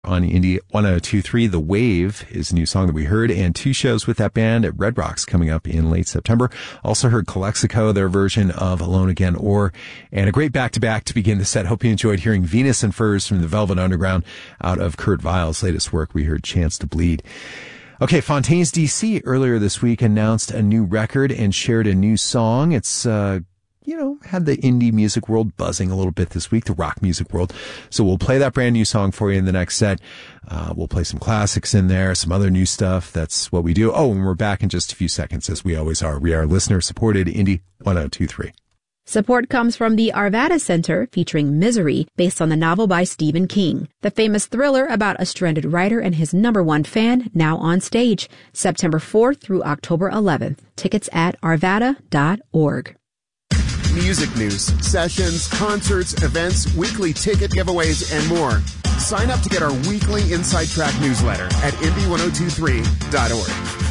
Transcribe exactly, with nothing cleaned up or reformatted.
on Indie one oh two point three. The Wave is a new song that we heard, and two shows with that band at Red Rocks coming up in late September. Also heard Calexico, their version of Alone Again Or, and a great back-to-back to begin the set. Hope you enjoyed hearing Venus and Furs from the Velvet Underground out of Kurt Weill's latest work. We heard Chance to Bleed. Okay, Fontaines D C earlier this week announced a new record and shared a new song. It's, uh, you know, had the indie music world buzzing a little bit this week, the rock music world. So we'll play that brand new song for you in the next set. Uh, we'll play some classics in there, some other new stuff. That's what we do. Oh, and we're back in just a few seconds, as we always are. We are listener-supported Indie one oh two point three. Support comes from the Arvada Center, featuring Misery, based on the novel by Stephen King. The famous thriller about a stranded writer and his number one fan, now on stage, September fourth through October eleventh. Tickets at arvada dot org. Music news, sessions, concerts, events, weekly ticket giveaways, and more. Sign up to get our weekly Inside Track newsletter at indie ten twenty-three dot org.